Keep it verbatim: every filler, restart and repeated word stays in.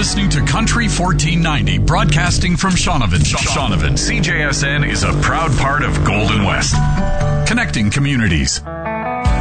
listening to Country fourteen ninety, broadcasting from Shaunavon. Shaunavon. C J S N is a proud part of Golden West, connecting communities.